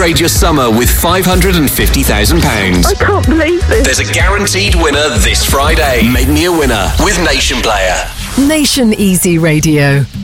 Upgrade your summer with £550,000. I can't believe this. There's a guaranteed winner this Friday. Make me a winner with Nation Player. Nation Easy Radio.